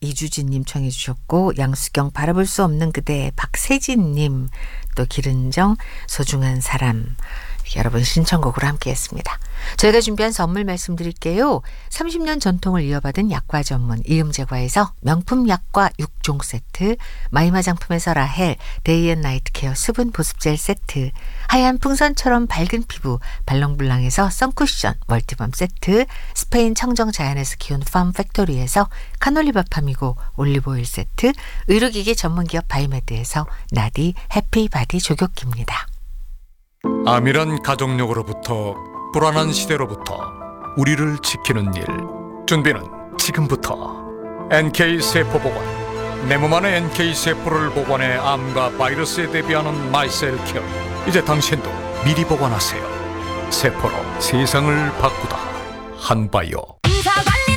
이주진님 청해 주셨고, 양수경 바라볼 수 없는 그대, 박세진님, 또 기른정 소중한 사람, 여러분 신청곡으로 함께했습니다. 저희가 준비한 선물 말씀드릴게요. 30년 전통을 이어받은 약과 전문 이음제과에서 명품 약과 6종 세트, 마임 화장품에서 라헬 데이앤나이트 케어 수분 보습젤 세트, 하얀 풍선처럼 밝은 피부 발롱블랑에서 선쿠션 멀티밤 세트, 스페인 청정 자연에서 키운 팜 팩토리에서 카놀리바 팜이고 올리브오일 세트, 의료기기 전문기업 바이메드에서 나디 해피바디 조격기입니다. 암이란 가족력으로부터 불안한 시대로부터 우리를 지키는 일, 준비는 지금부터. NK세포보건, 내 몸 안에 NK세포를 보관해 암과 바이러스에 대비하는 마이셀케어. 이제 당신도 미리 보관하세요. 세포로 세상을 바꾸다. 한바이오.